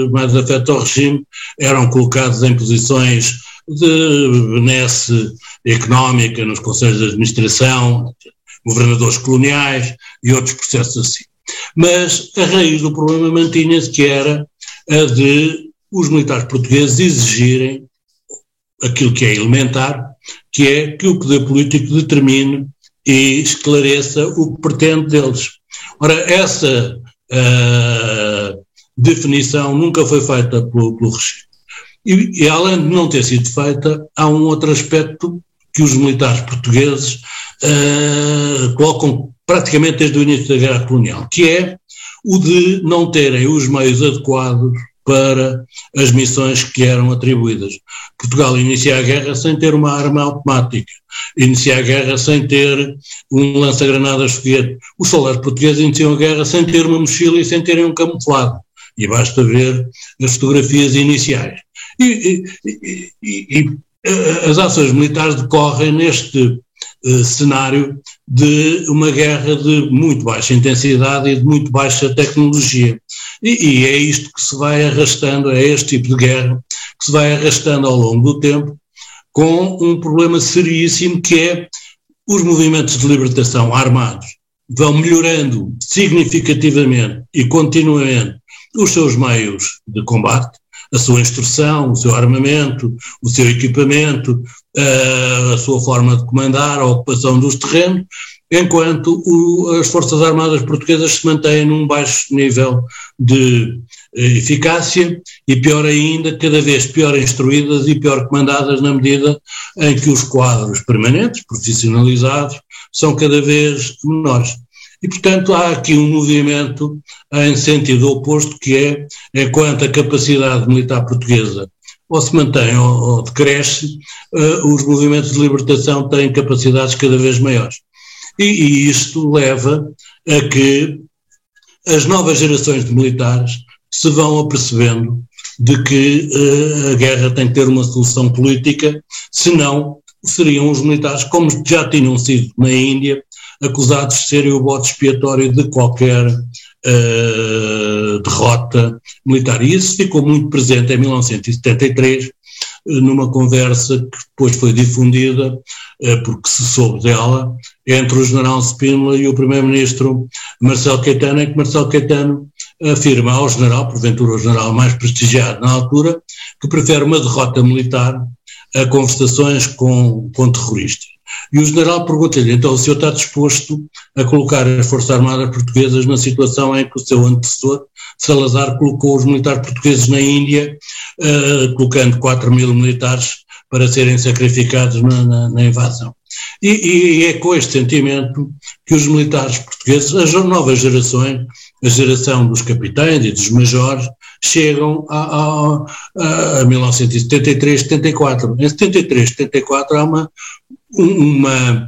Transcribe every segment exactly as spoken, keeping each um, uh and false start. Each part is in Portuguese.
mais afeto ao regime eram colocados em posições de benesse económica nos conselhos de administração, governadores coloniais e outros processos assim. Mas a raiz do problema mantinha-se, que era a de os militares portugueses exigirem aquilo que é elementar, que é que o poder político determine e esclareça o que pretende deles. Ora, essa uh, definição nunca foi feita pelo, pelo regime. E, e além de não ter sido feita, há um outro aspecto que os militares portugueses uh, colocam praticamente desde o início da guerra colonial, que é o de não terem os meios adequados para as missões que eram atribuídas. Portugal inicia a guerra sem ter uma arma automática, inicia a guerra sem ter um lança-granadas foguete. Os soldados portugueses iniciam a guerra sem ter uma mochila e sem terem um camuflado, e basta ver as fotografias iniciais. E, e, e, e as ações militares decorrem neste uh, cenário de uma guerra de muito baixa intensidade e de muito baixa tecnologia. E, e é isto que se vai arrastando, é este tipo de guerra que se vai arrastando ao longo do tempo, com um problema seríssimo, que é os movimentos de libertação armados vão melhorando significativamente e continuamente os seus meios de combate, a sua instrução, o seu armamento, o seu equipamento, a sua forma de comandar, a ocupação dos terrenos, enquanto o, as Forças Armadas Portuguesas se mantêm num baixo nível de eficácia e, pior ainda, cada vez pior instruídas e pior comandadas, na medida em que os quadros permanentes, profissionalizados, são cada vez menores. E, portanto, há aqui um movimento em sentido oposto, que é, enquanto a capacidade militar portuguesa ou se mantém ou, ou decresce, uh, os movimentos de libertação têm capacidades cada vez maiores. E, e isto leva a que as novas gerações de militares se vão apercebendo de que uh, a guerra tem que ter uma solução política, senão seriam os militares, como já tinham sido na Índia, acusados de serem o bode expiatório de qualquer uh, derrota militar. E isso ficou muito presente em mil novecentos e setenta e três, numa conversa que depois foi difundida, uh, porque se soube dela, entre o general Spínola e o primeiro-ministro Marcelo Caetano, em que Marcelo Caetano afirma ao general, porventura o general mais prestigiado na altura, que prefere uma derrota militar a conversações com, com terroristas. E o general pergunta-lhe, então, o senhor está disposto a colocar as Forças Armadas Portuguesas na situação em que o seu antecessor, Salazar, colocou os militares portugueses na Índia, uh, colocando quatro mil militares para serem sacrificados na, na, na invasão. E, e é com este sentimento que os militares portugueses, as novas gerações, a geração dos capitães e dos majores, chegam a, a, a, a mil novecentos e setenta e três, setenta e quatro. Em setenta e três, setenta e quatro há uma, uma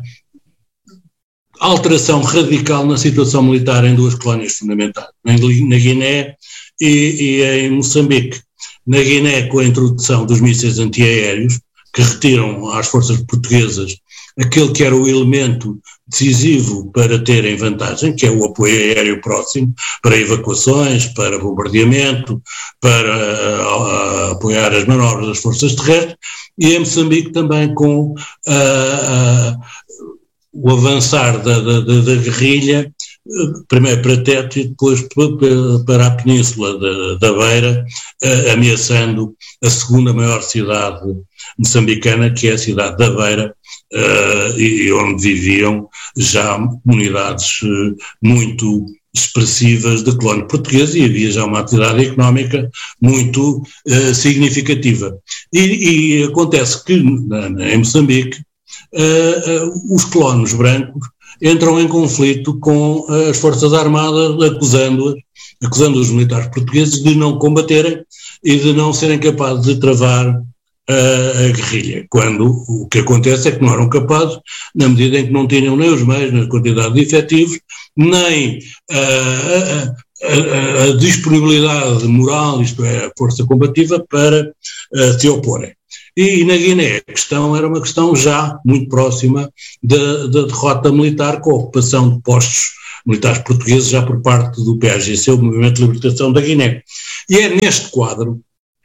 alteração radical na situação militar em duas colónias fundamentais, na, na Guiné e, e em Moçambique. Na Guiné, com a introdução dos mísseis antiaéreos, que retiram às forças portuguesas aquele que era o elemento decisivo para terem vantagem, que é o apoio aéreo próximo, para evacuações, para bombardeamento, para uh, apoiar as manobras das forças terrestres, e em Moçambique também com uh, uh, o avançar da, da, da, da guerrilha, uh, primeiro para Tete e depois para, para a península da, da Beira, uh, ameaçando a segunda maior cidade moçambicana, que é a cidade da Beira, Uh, e onde viviam já comunidades uh, muito expressivas de colónia portuguesa, e havia já uma atividade económica muito uh, significativa. E, e acontece que na, na, em Moçambique uh, uh, os colonos brancos entram em conflito com as Forças Armadas, acusando-as, acusando os militares portugueses de não combaterem e de não serem capazes de travar a, a guerrilha, quando o que acontece é que não eram capazes, na medida em que não tinham nem os meios, nem a quantidade de efetivos, nem a, a, a, a disponibilidade moral, isto é, a força combativa, para a, se oporem. E, e na Guiné a questão era uma questão já muito próxima da, da derrota militar, com a ocupação de postos militares portugueses já por parte do P A G C, o Movimento de Libertação da Guiné. E é neste quadro,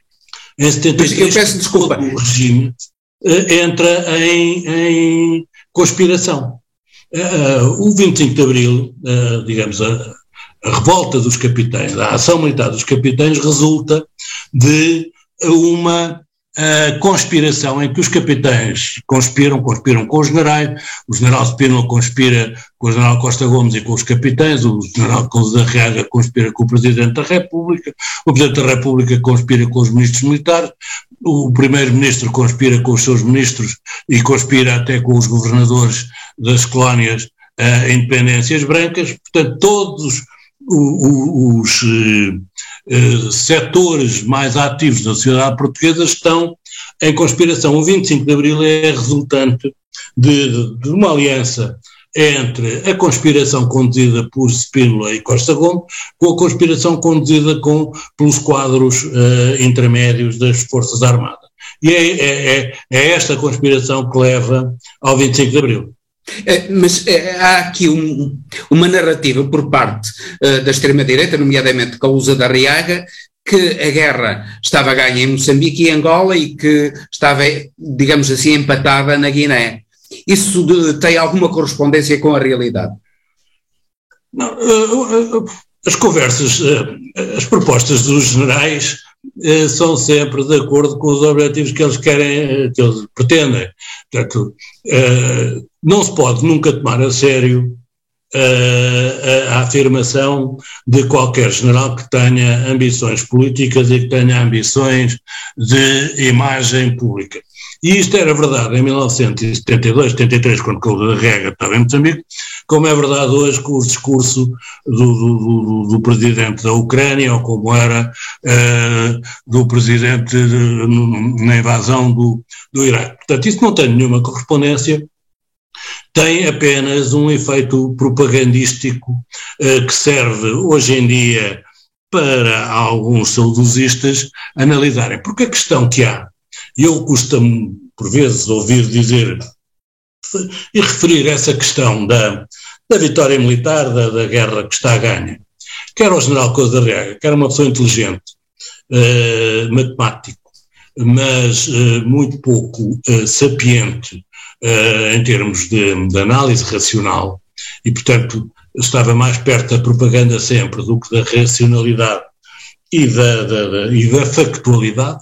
em setenta e três, eu peço desculpa, o regime uh, entra em, em conspiração. Uh, o vinte e cinco de Abril, uh, digamos, a, a revolta dos capitães, a ação militar dos capitães resulta de uma uh, conspiração em que os capitães conspiram, conspiram com os generais, o general Spínola conspira com o general Costa Gomes e com os capitães, o general Couso da Reaga conspira com o Presidente da República, o Presidente da República conspira com os ministros militares, o Primeiro-Ministro conspira com os seus ministros e conspira até com os governadores das colónias uh, independências brancas. Portanto, todos os, os uh, uh, setores mais ativos da sociedade portuguesa estão em conspiração. O vinte e cinco de Abril é resultante de, de uma aliança entre a conspiração conduzida por Spínola e Costa Gomes com a conspiração conduzida com, pelos quadros uh, intermédios das Forças Armadas. E é, é, é esta conspiração que leva ao vinte e cinco de Abril. É, mas é, há aqui um, uma narrativa por parte uh, da extrema-direita, nomeadamente Couso da Reaga, que a guerra estava ganha em Moçambique e Angola e que estava, digamos assim, empatada na Guiné. Isso de, tem alguma correspondência com a realidade? Não, uh, uh, as conversas, uh, as propostas dos generais uh, são sempre de acordo com os objetivos que eles querem, que eles pretendem. Portanto, uh, não se pode nunca tomar a sério uh, a, a afirmação de qualquer general que tenha ambições políticas e que tenha ambições de imagem pública. E isto era verdade em mil novecentos e setenta e dois, setenta e três, quando Couso da Reaga estava em Moçambique, como é verdade hoje com o discurso do, do, do, do presidente da Ucrânia, ou como era uh, do presidente de, na invasão do, do Iraque. Portanto, isso não tem nenhuma correspondência, tem apenas um efeito propagandístico uh, que serve hoje em dia para alguns saudosistas analisarem. Porque a questão que há, e eu custa-me, por vezes, ouvir dizer e referir essa questão da, da vitória militar, da, da guerra que está a ganha, quer ao general Couso da Reaga, que era uma pessoa inteligente, uh, matemático, mas uh, muito pouco uh, sapiente uh, em termos de, de análise racional, e, portanto, estava mais perto da propaganda sempre do que da racionalidade e da, da, da, e da factualidade.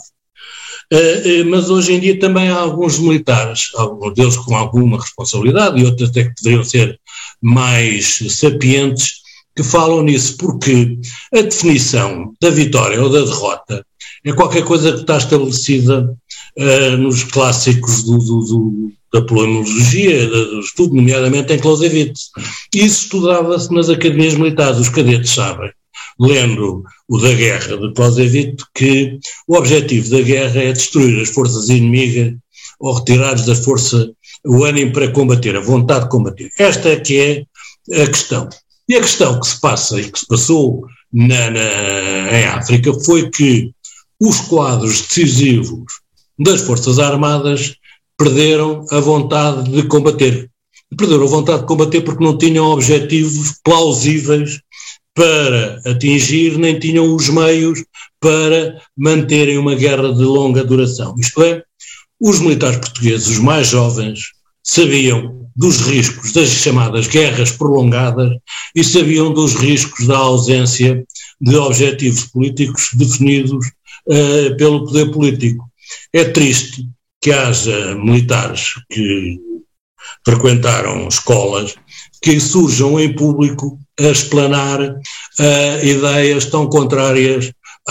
Uh, uh, mas hoje em dia também há alguns militares, alguns deles com alguma responsabilidade e outros até que poderiam ser mais sapientes, que falam nisso, porque a definição da vitória ou da derrota é qualquer coisa que está estabelecida uh, nos clássicos do, do, do, da polemologia, do estudo, nomeadamente em Clausewitz. Isso estudava-se nas academias militares, os cadetes sabem, lendo o da guerra de Clausewitz, que o objetivo da guerra é destruir as forças inimigas ou retirar-lhes da força o ânimo para combater, a vontade de combater. Esta é que é a questão. E a questão que se passa e que se passou na, na, em África foi que os quadros decisivos das Forças Armadas perderam a vontade de combater. Perderam a vontade de combater porque não tinham objetivos plausíveis para atingir, nem tinham os meios para manterem uma guerra de longa duração. Isto é, os militares portugueses, os mais jovens, sabiam dos riscos das chamadas guerras prolongadas e sabiam dos riscos da ausência de objetivos políticos definidos uh, pelo poder político. É triste que haja militares que frequentaram escolas que surjam em público a explanar uh, ideias tão contrárias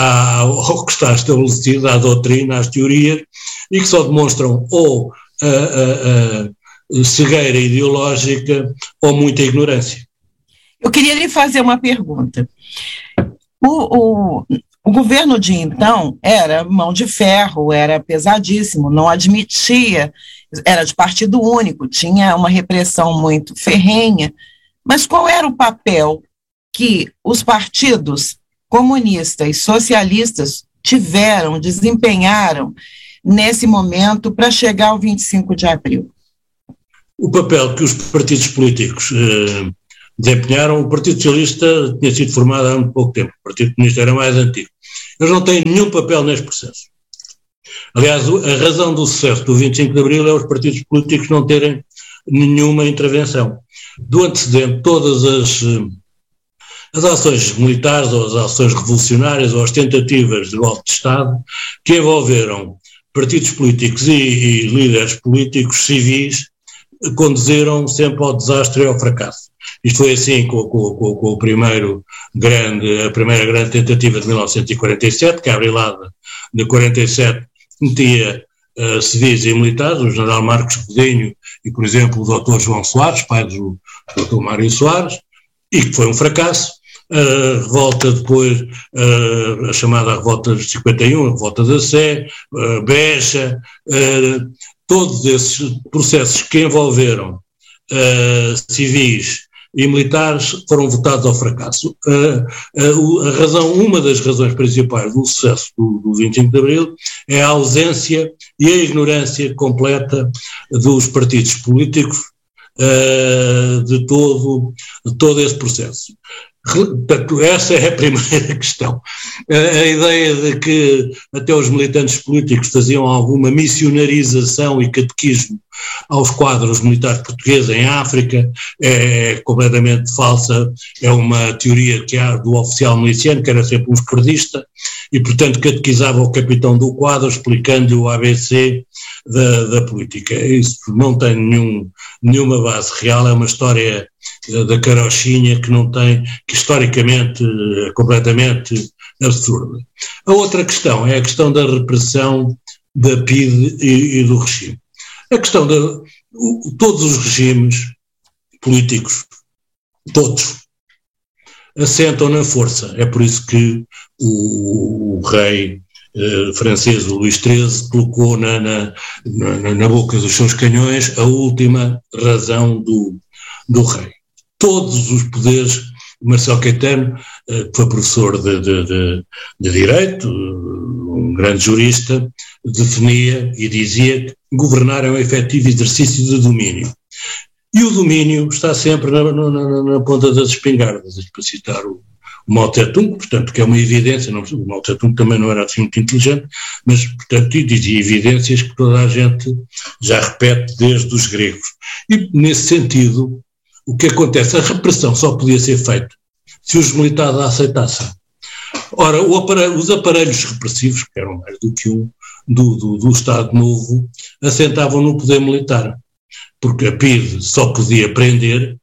ao que está estabelecido, à doutrina, às teorias, e que só demonstram ou a, a, a cegueira ideológica ou muita ignorância. Eu queria lhe fazer uma pergunta. O, o, o governo de então era mão de ferro, era pesadíssimo, não admitia, era de partido único, tinha uma repressão muito ferrenha, mas qual era o papel que os partidos comunistas e socialistas tiveram, desempenharam nesse momento para chegar ao vinte e cinco de abril? O papel que os partidos políticos eh, desempenharam, o Partido Socialista tinha sido formado há muito pouco tempo, o Partido Comunista era mais antigo. Eles não têm nenhum papel neste processo. Aliás, a razão do sucesso do vinte e cinco de abril é os partidos políticos não terem nenhuma intervenção. Do antecedente, todas as, as ações militares ou as ações revolucionárias ou as tentativas de golpe de Estado que envolveram partidos políticos e, e líderes políticos civis conduziram sempre ao desastre e ao fracasso. Isto foi assim com, com, com, com o primeiro grande, a primeira grande tentativa de mil novecentos e quarenta e sete, que a abrilada de quarenta e sete metia uh, civis e militares, o general Marcos Godinho e, por exemplo, o doutor João Soares, pai do doutor Mário Soares, e que foi um fracasso. A revolta depois, uh, a chamada revolta de cinquenta e um, a revolta da Sé, uh, Beja, uh, todos esses processos que envolveram uh, civis e militares foram votados ao fracasso. Uh, uh, a razão, uma das razões principais do sucesso do, do vinte e cinco de abril é a ausência e a ignorância completa dos partidos políticos uh, de, todo, de todo esse processo. Portanto, essa é a primeira questão. A, a ideia de que até os militantes políticos faziam alguma missionarização e catequismo aos quadros militares portugueses em África é completamente falsa, é uma teoria que há do oficial miliciano, que era sempre um esquerdista, e portanto catequizava o capitão do quadro explicando-lhe o A B C da, da política. Isso não tem nenhum, nenhuma base real, é uma história da carochinha que não tem, que historicamente é completamente absurda. A outra questão é a questão da repressão da P I D e, e do regime. A questão de o, todos os regimes políticos, todos, assentam na força. É por isso que o, o rei eh, francês, o Luís treze, colocou na, na, na, na boca dos seus canhões a última razão do, do rei. Todos os poderes, Marcelo Caetano, eh, que foi professor de, de, de, de Direito, um grande jurista, definia e dizia que governar é um efetivo exercício de domínio. E o domínio está sempre na, na, na ponta das espingardas, para citar o, o Mao Tse-tung, portanto, que é uma evidência, não, o Mao Tse-tung também não era assim muito inteligente, mas, portanto, dizia evidências que toda a gente já repete desde os gregos. E, nesse sentido, o que acontece? A repressão só podia ser feita se os militares a aceitassem. Ora, o aparelho, os aparelhos repressivos, que eram mais do que um, do, do, do Estado Novo, assentavam no poder militar, porque a P I D só podia prender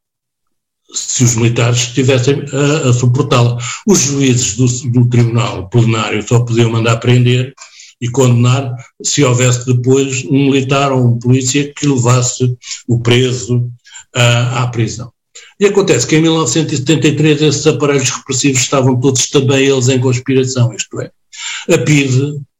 se os militares estivessem a, a suportá-la. Os juízes do, do tribunal plenário só podiam mandar prender e condenar se houvesse depois um militar ou um polícia que levasse o preso à, à prisão. E acontece que em mil novecentos e setenta e três esses aparelhos repressivos estavam todos também eles em conspiração, isto é, a P I D,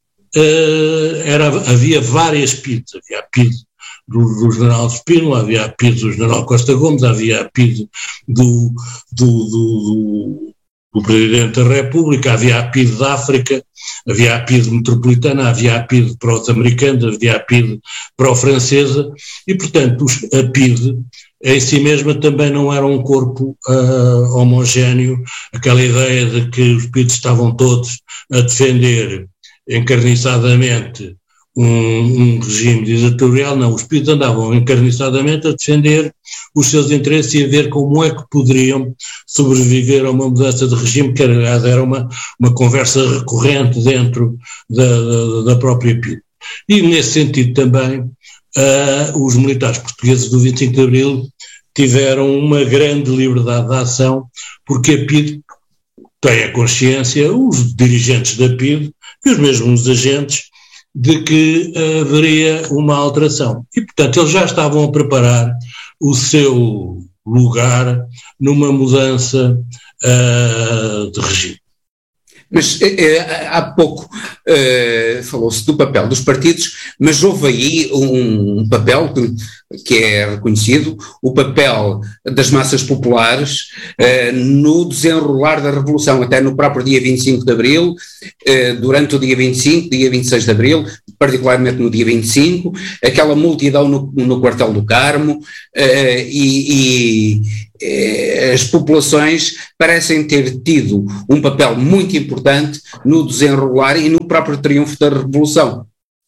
uh, era, havia várias P I Ds, havia a P I D do, do general Espínola, havia a P I D do general Costa Gomes, havia a P I D do, do, do, do, do Presidente da República, havia a P I D da África, havia a P I D metropolitana, havia a P I D pró-americana, havia a P I D pró-francesa, e portanto a P I D em si mesma também não era um corpo uh, homogéneo, aquela ideia de que os P I Ds estavam todos a defender encarniçadamente um, um regime ditatorial, não, os P I Ds andavam encarniçadamente a defender os seus interesses e a ver como é que poderiam sobreviver a uma mudança de regime, que aliás era uma, uma conversa recorrente dentro da, da, da própria P I D. E nesse sentido também uh, os militares portugueses do vinte e cinco de abril tiveram uma grande liberdade de ação, porque a P I D tem a consciência, os dirigentes da P I D e os mesmos agentes, de que haveria uma alteração. E, portanto, eles já estavam a preparar o seu lugar numa mudança uh, de regime. Mas eh, há pouco eh, falou-se do papel dos partidos, mas houve aí um, um papel que, que é reconhecido, o papel das massas populares eh, no desenrolar da Revolução, até no próprio dia vinte e cinco de abril, eh, durante o dia vinte e cinco, dia vinte e seis de abril, particularmente no dia vinte e cinco, aquela multidão no, no quartel do Carmo, uh, e, e as populações parecem ter tido um papel muito importante no desenrolar e no próprio triunfo da Revolução.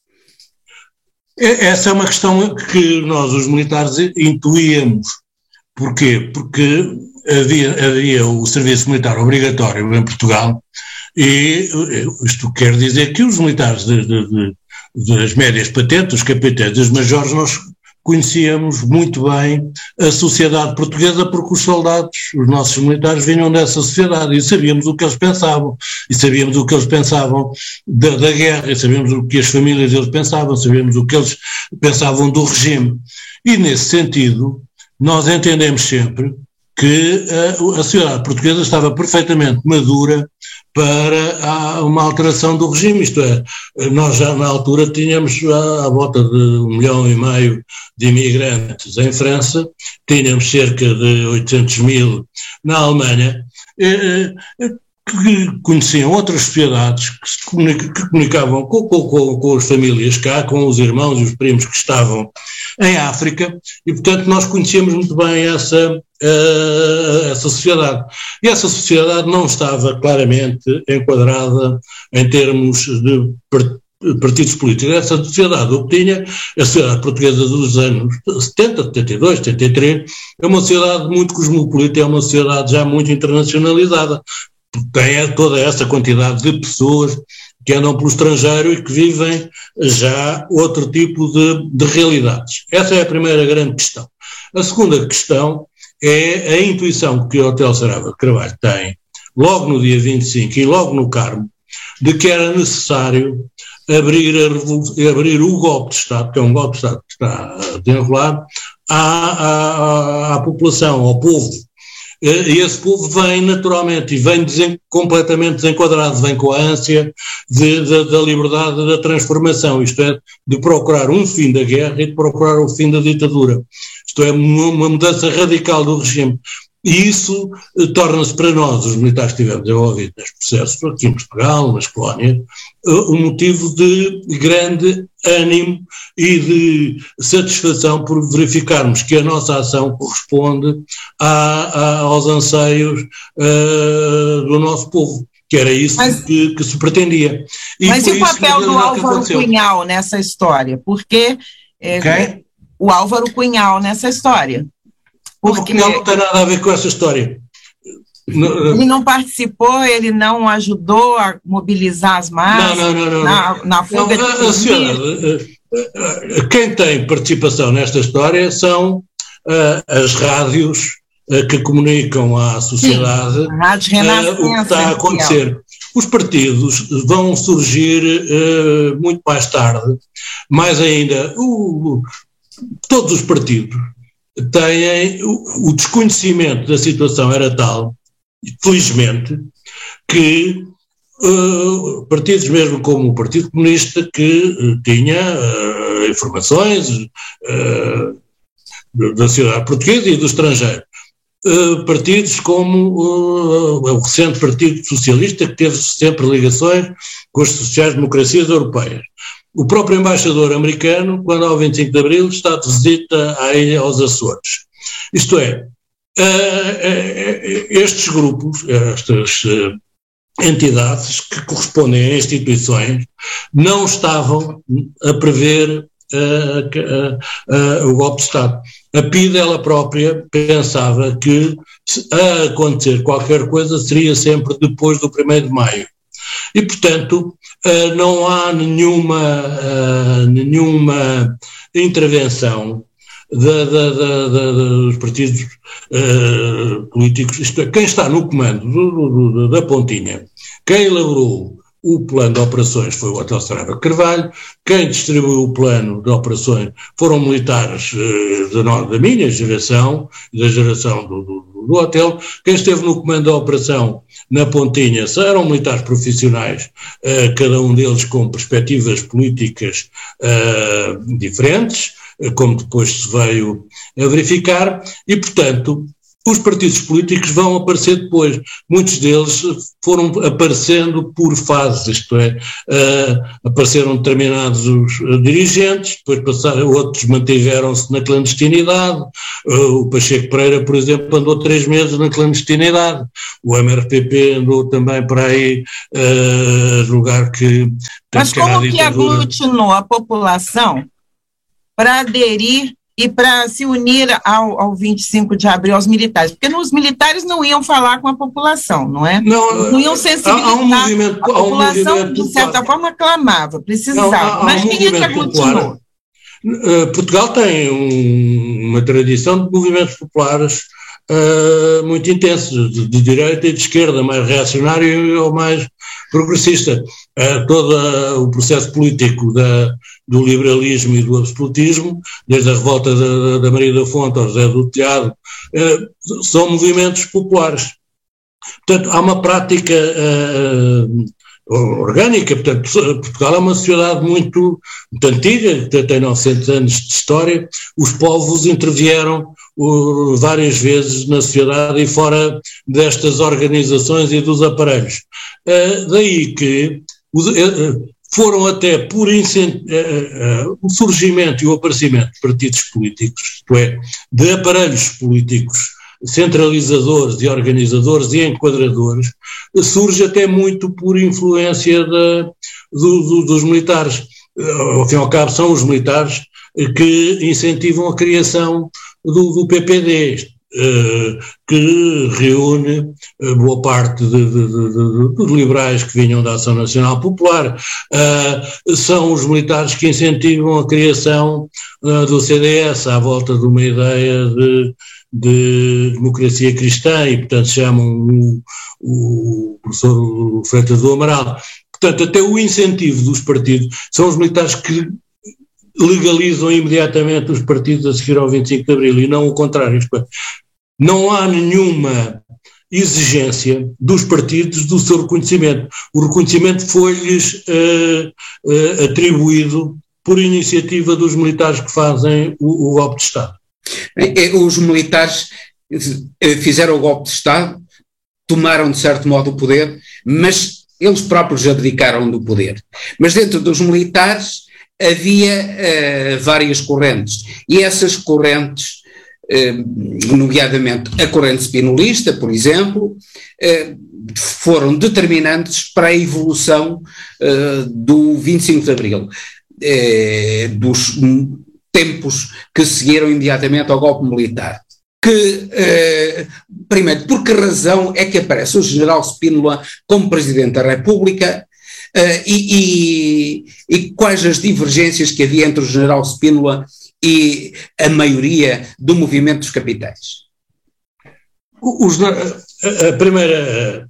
Essa é uma questão que nós, os militares, intuíamos. Porquê? Porque havia, havia o serviço militar obrigatório em Portugal, e isto quer dizer que os militares de, de, de, das médias patentes, os capitães, os majores, nós conhecíamos muito bem a sociedade portuguesa, porque os soldados, os nossos militares, vinham dessa sociedade e sabíamos o que eles pensavam, e sabíamos o que eles pensavam da, da guerra, e sabíamos o que as famílias deles pensavam, sabíamos o que eles pensavam do regime. E nesse sentido, nós entendemos sempre que a, a sociedade portuguesa estava perfeitamente madura para a, uma alteração do regime, isto é, nós já na altura tínhamos à, à volta de um milhão e meio de imigrantes em França, tínhamos cerca de oitocentos mil na Alemanha, eh, eh, que conheciam outras sociedades, que, se comunica, que comunicavam com, com, com as famílias cá, com os irmãos e os primos que estavam em África, e portanto nós conhecíamos muito bem essa, uh, essa sociedade. E essa sociedade não estava claramente enquadrada em termos de partidos políticos. Essa sociedade, o que tinha, a sociedade portuguesa dos anos setenta, setenta e dois, setenta e três, é uma sociedade muito cosmopolita, é uma sociedade já muito internacionalizada. Tem toda essa quantidade de pessoas que andam pelo estrangeiro e que vivem já outro tipo de, de realidades. Essa é a primeira grande questão. A segunda questão é a intuição que o Hotel Saraiva de Carvalho tem, logo no dia vinte e cinco e logo no Carmo, de que era necessário abrir, a, abrir o golpe de Estado, que é um golpe de Estado que está a desenrolar, à, à, à população, ao povo. E esse povo vem naturalmente e vem desen, completamente desenquadrado, vem com a ânsia de, de, da liberdade, da transformação, isto é, de procurar um fim da guerra e de procurar o fim da ditadura. Isto é, uma mudança radical do regime. E isso eh, torna-se para nós, os militares que estivemos envolvidos neste processo, aqui em Portugal, nas colónias, eh, um motivo de grande ânimo e de satisfação por verificarmos que a nossa ação corresponde a, a, aos anseios uh, do nosso povo, que era isso mas, que, que se pretendia. E mas e o papel do Álvaro Cunhal nessa história? Porque é, okay. o Álvaro Cunhal nessa história? Porque o Cunhal não tem nada a ver com essa história. Ele não participou, ele não ajudou a mobilizar as massas não, não, não, não, na, na fuga não, de a senhora, quem tem participação nesta história são uh, as rádios uh, que comunicam à sociedade uh, o que está a acontecer. Os partidos vão surgir uh, muito mais tarde, mais ainda, uh, todos os partidos têm, o, o desconhecimento da situação era tal, felizmente, que uh, partidos mesmo como o Partido Comunista, que uh, tinha uh, informações uh, da sociedade portuguesa e do estrangeiro, uh, partidos como uh, o recente Partido Socialista, que teve sempre ligações com as sociais-democracias europeias. O próprio embaixador americano, quando ao vinte e cinco de Abril, está de visita à ilha aos Açores. Isto é, estes grupos, estas entidades que correspondem a instituições, não estavam a prever o golpe de Estado. A P I D, ela própria, pensava que a acontecer qualquer coisa seria sempre depois do primeiro de maio. E, portanto, não há nenhuma, nenhuma intervenção Da, da, da, da, dos partidos uh, políticos, isto é, quem está no comando do, do, do, da pontinha, quem elaborou o plano de operações foi o Hotel Saraiva de Carvalho, quem distribuiu o plano de operações foram militares uh, da, da minha geração, da geração do, do, do hotel, quem esteve no comando da operação na pontinha eram militares profissionais, uh, cada um deles com perspectivas políticas uh, diferentes, como depois se veio a verificar, e, portanto, os partidos políticos vão aparecer depois. Muitos deles foram aparecendo por fases, isto é, uh, apareceram determinados uh, dirigentes, depois passaram, outros mantiveram-se na clandestinidade. Uh, o Pacheco Pereira, por exemplo, andou três meses na clandestinidade. O M R P P andou também para aí uh, a julgar que... Mas como que aglutinou a população para aderir e para se unir ao, ao vinte e cinco de abril, aos militares? Porque os militares não iam falar com a população, não é? Não, não iam sensibilizar. Há um movimento, a população, um de certa popular. forma, clamava, precisava. Não, há, há Mas um quem é que aglutinou? Uh, Portugal tem um, uma tradição de movimentos populares uh, muito intensos, de, de direita e de esquerda, mais reacionário ou mais progressista. Uh, todo uh, o processo político da, do liberalismo e do absolutismo, desde a revolta da, da Maria da Fonte ao José do Telhado, uh, são movimentos populares. Portanto, há uma prática uh, orgânica. Portanto, Portugal é uma sociedade muito, muito antiga, que tem novecentos anos de história. Os povos intervieram uh, várias vezes na sociedade e fora destas organizações e dos aparelhos. Uh, daí que os, uh, foram até por incent... uh, uh, o surgimento e o aparecimento de partidos políticos, isto é, de aparelhos políticos centralizadores e organizadores e enquadradores, surge até muito por influência de, do, do, dos militares. Ao fim e ao cabo, são os militares que incentivam a criação do, do P P D, que reúne boa parte de, de, de, de, dos liberais que vinham da Ação Nacional Popular. São os militares que incentivam a criação do C D S à volta de uma ideia de de democracia cristã e, portanto, chamam o, o professor Freitas do Amaral. Portanto, até o incentivo dos partidos são os militares que legalizam imediatamente os partidos a seguir ao vinte e cinco de abril e não o contrário. Não há nenhuma exigência dos partidos do seu reconhecimento. O reconhecimento foi-lhes uh, uh, atribuído por iniciativa dos militares que fazem o, o golpe de Estado. Os militares fizeram o golpe de Estado, tomaram de certo modo o poder, mas eles próprios abdicaram do poder. Mas dentro dos militares havia uh, várias correntes, e essas correntes, uh, nomeadamente a corrente spinolista, por exemplo, uh, foram determinantes para a evolução uh, do vinte e cinco de abril, uh, dos tempos que seguiram imediatamente ao golpe militar. Que, eh, primeiro, por que razão é que aparece o general Spínola como Presidente da República eh, e, e, e quais as divergências que havia entre o general Spínola e a maioria do movimento dos capitães? Os, a, a primeira...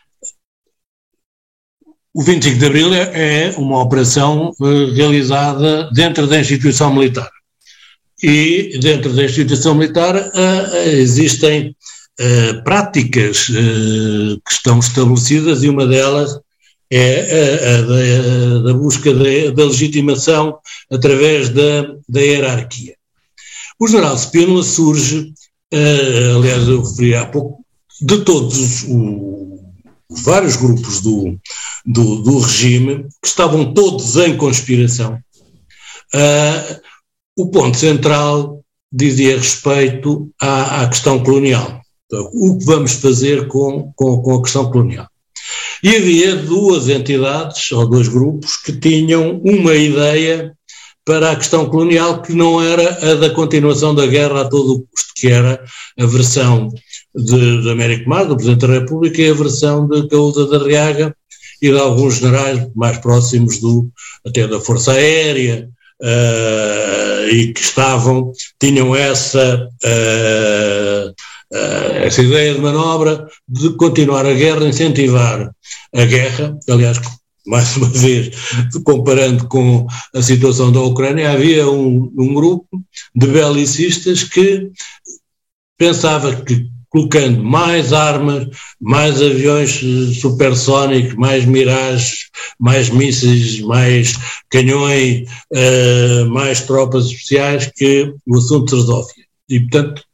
O vinte e cinco de abril é uma operação uh, realizada dentro da instituição militar. E dentro da instituição militar uh, existem uh, práticas uh, que estão estabelecidas, e uma delas é a, a, da, da busca da, da legitimação através da, da hierarquia. O general Spínola surge, uh, aliás eu referi há pouco, de todos os, os vários grupos do, do, do regime, que estavam todos em conspiração. Uh, o ponto central dizia respeito à, à questão colonial. Então, o que vamos fazer com, com, com a questão colonial? E havia duas entidades, ou dois grupos, que tinham uma ideia para a questão colonial que não era a da continuação da guerra a todo o custo, que era a versão de, de Américo Mar, do Presidente da República, e a versão de Caúda da Arriaga e de alguns generais mais próximos do, até da Força Aérea, uh, e que estavam, tinham essa, uh, uh, essa ideia de manobra de continuar a guerra, incentivar a guerra. Aliás, mais uma vez, comparando com a situação da Ucrânia, havia um, um grupo de belicistas que pensava que colocando mais armas, mais aviões supersónicos, mais mirages, mais mísseis, mais canhões, uh, mais tropas especiais, que o assunto se resolvia. E, portanto,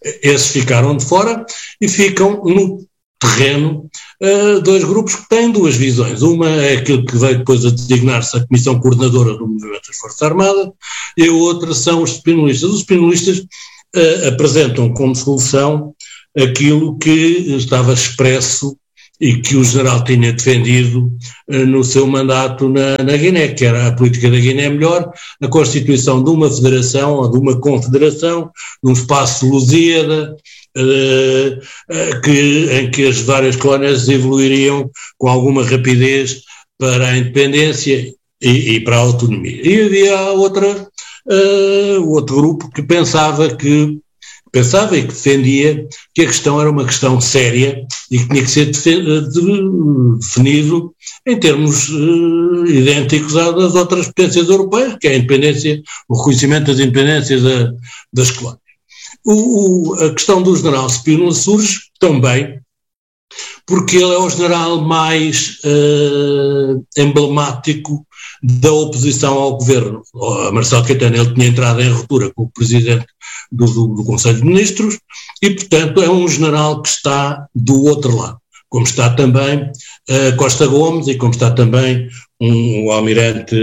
Esses ficaram de fora e ficam no terreno uh, dois grupos que têm duas visões. Uma é aquilo que veio depois a designar-se a Comissão Coordenadora do Movimento das Forças Armadas e a outra são os spinolistas. Os spinolistas uh, apresentam como solução aquilo que estava expresso e que o general tinha defendido uh, no seu mandato na, na Guiné, que era a política da Guiné melhor, a constituição de uma federação ou de uma confederação, de um espaço lusíada, Uh, uh, que, em que as várias colónias evoluiriam com alguma rapidez para a independência e, e para a autonomia. E havia outra, uh, outro grupo que pensava que pensava e que defendia que a questão era uma questão séria e que tinha que ser definido em termos uh, idênticos às outras potências europeias, que é a independência, o reconhecimento das independências da, das colónias. O, o, a questão do general Spínola surge também porque ele é o general mais uh, emblemático da oposição ao governo. A Marcelo Caetano, ele tinha entrado em ruptura com o presidente do, do, do Conselho de Ministros e, portanto, é um general que está do outro lado, como está também uh, Costa Gomes e como está também um, um almirante...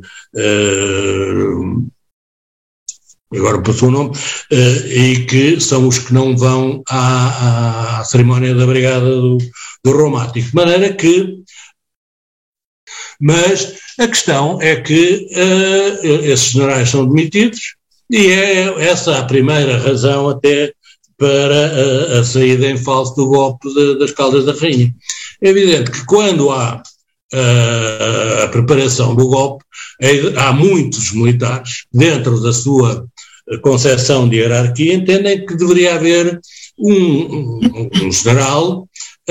Uh, agora passou o nome, uh, e que são os que não vão à, à cerimónia da Brigada do, do Romático. De maneira que, mas a questão é que uh, esses generais são demitidos e é essa a primeira razão até para a, a saída em falso do golpe de, das Caldas da Rainha. É evidente que quando há uh, a preparação do golpe, é, há muitos militares dentro da sua concepção de hierarquia entendem que deveria haver um, um, um general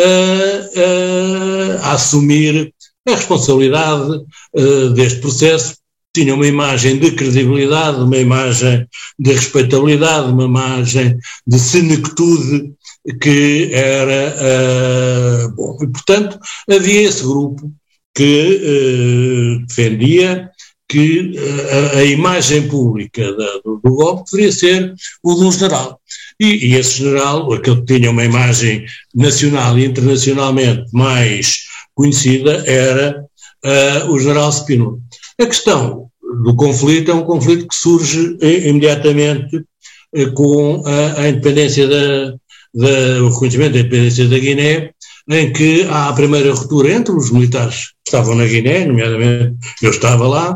uh, uh, a assumir a responsabilidade uh, deste processo. Tinha uma imagem de credibilidade, uma imagem de respeitabilidade, uma imagem de senectude que era uh, bom. E, portanto, havia esse grupo que uh, defendia que a, a imagem pública da, do, do golpe deveria ser o de um general. E, e esse general, aquele que tinha uma imagem nacional e internacionalmente mais conhecida, era uh, o general Spínola. A questão do conflito é um conflito que surge eh, imediatamente uh, com a, a independência da, da, o reconhecimento da independência da Guiné, em que há a primeira ruptura entre os militares que estavam na Guiné, nomeadamente eu estava lá,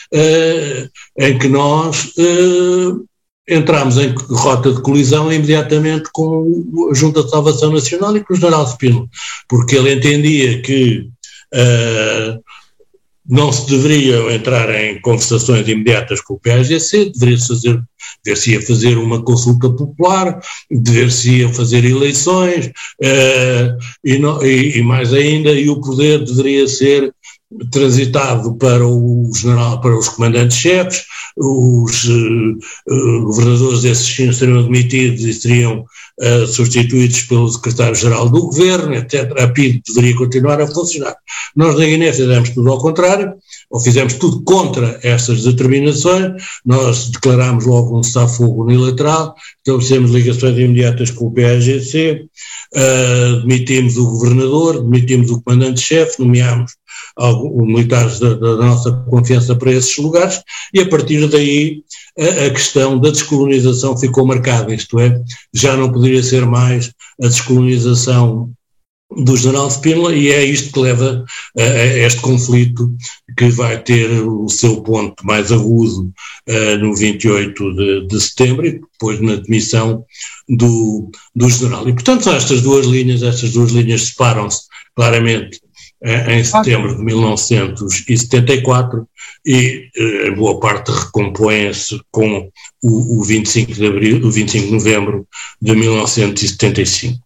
uh, em que nós uh, entramos em rota de colisão imediatamente com a Junta de Salvação Nacional e com o general Spínola, porque ele entendia que uh, não se deveriam entrar em conversações imediatas com o P A G C, deveria-se fazer, dever-se ia fazer uma consulta popular, dever-se ia fazer eleições, uh, e, não, e, e mais ainda, e o poder deveria ser transitado para o general, para os comandantes-chefes, os uh, uh, governadores desses destinos seriam admitidos e seriam uh, substituídos pelo secretário-geral do governo, etcétera. A P I D deveria continuar a funcionar. Nós na Guiné fizemos tudo ao contrário, ou fizemos tudo contra essas determinações. Nós declarámos logo um cessar-fogo unilateral, estabelecemos ligações imediatas com o P A G C, uh, demitimos o governador, demitimos o comandante-chefe, nomeámos alguns militares da, da nossa confiança para esses lugares, e a partir daí a, a questão da descolonização ficou marcada, isto é, já não poderia ser mais a descolonização do general Spínola, e é isto que leva a, a este conflito que vai ter o seu ponto mais agudo uh, no vinte e oito de, de setembro e depois na demissão do, do general. E portanto são estas duas linhas, estas duas linhas separam-se claramente em setembro de mil novecentos e setenta e quatro e em boa parte recompõem-se com o, o vinte e cinco de abril, o vinte e cinco de novembro de mil novecentos e setenta e cinco.